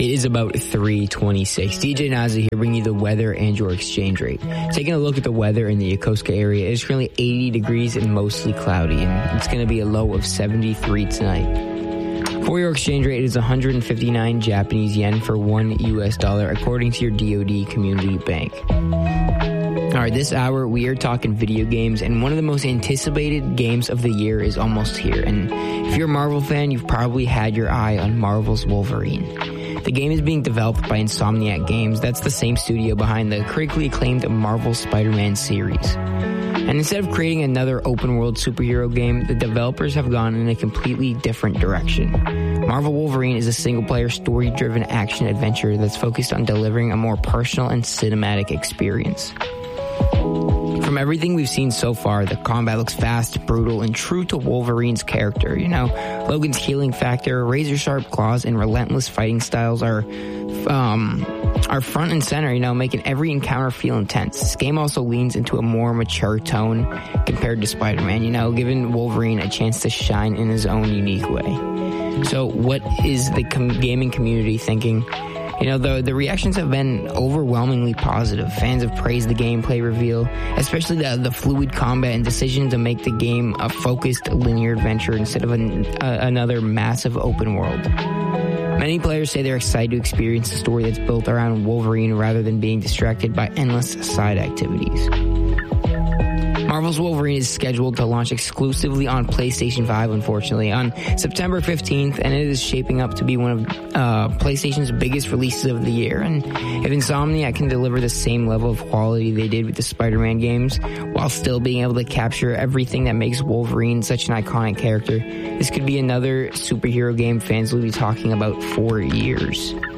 It is about 3:26. DJ Nazi here, bringing you the weather and your exchange rate. Taking a look at the weather in the Yokosuka area, it is currently 80 degrees and mostly cloudy, and it's going to be a low of 73 tonight. For your exchange rate, it is 159 Japanese yen for $1 US, according to your DoD Community Bank. All right, this hour we are talking video games, and one of the most anticipated games of the year is almost here. And if you're a Marvel fan, you've probably had your eye on Marvel's Wolverine. The game is being developed by Insomniac Games. That's the same studio behind the critically acclaimed Marvel Spider-Man series. And instead of creating another open-world superhero game, the developers have gone in a completely different direction. Marvel Wolverine is a single-player, story-driven action-adventure that's focused on delivering a more personal and cinematic experience. From everything we've seen so far, the combat looks fast, brutal, and true to Wolverine's character. You know, Logan's healing factor, razor-sharp claws, and relentless fighting styles are front and center, you know, making every encounter feel intense. This game also leans into a more mature tone compared to Spider-Man, you know, giving Wolverine a chance to shine in his own unique way. So what is the gaming community thinking? You know, the reactions have been overwhelmingly positive. Fans have praised the gameplay reveal, especially the fluid combat and decision to make the game a focused linear adventure instead of another massive open world. Many players say they're excited to experience a story that's built around Wolverine rather than being distracted by endless side activities. Marvel's Wolverine is scheduled to launch exclusively on PlayStation 5, unfortunately, on September 15th, and it is shaping up to be one of PlayStation's biggest releases of the year. And if Insomniac can deliver the same level of quality they did with the Spider-Man games, while still being able to capture everything that makes Wolverine such an iconic character, this could be another superhero game fans will be talking about for years.